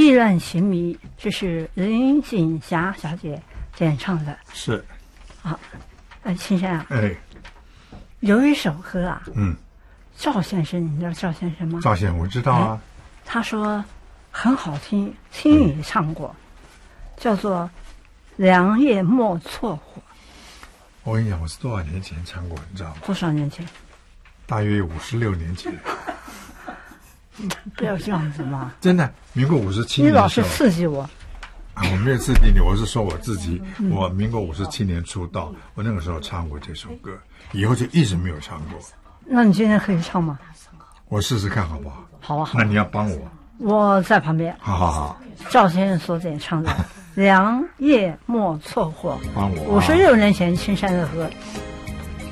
意乱情迷，这是林锦霞小姐演唱的。 是。 好，青山啊，有一首歌啊，赵先生，你知道赵先生吗？ 赵先生我知道啊。 他说很好听，听你唱过，叫做《良夜莫错过》。 我跟你讲，我是多少年前唱过，你知道吗？ 多少年前？ 大约56年前。 不要这样子嘛！ 真的，民国57年。 你老是刺激我。 我没有刺激你，我是说我自己。我民国57年出道，我那个时候唱过这首歌，以后就一直没有唱过。 那你今天可以唱吗？ 我试试看好不好？ 好啊，好。 那你要帮我。 我在旁边。 好好好。 赵先生所演唱的《良夜莫错过》， 帮我。 56年前青山的歌。